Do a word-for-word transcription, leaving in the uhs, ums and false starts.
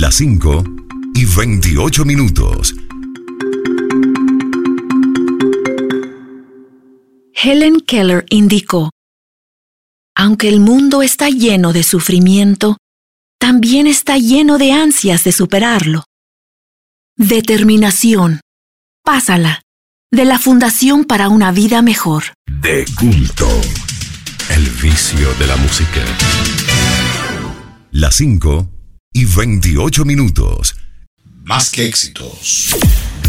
Las cinco y veintiocho minutos. Helen Keller indicó: aunque el mundo está lleno de sufrimiento, también está lleno de ansias de superarlo. Determinación. Pásala. De la Fundación para una Vida Mejor. De culto. El vicio de la música. Las cinco y veintiocho minutos. Más que éxitos.